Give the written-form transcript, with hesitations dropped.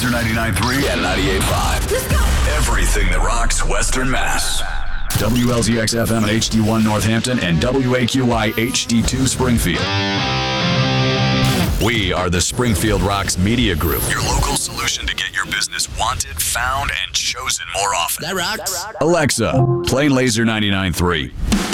Laser 99.3 and 98.5. Let's go. Everything that rocks Western Mass. WLZX FM HD1 Northampton and WAQY HD2 Springfield. We are the Springfield Rocks Media Group, your local solution to get your business wanted, found, and chosen more often. That rocks. Alexa, play Laser 99.3.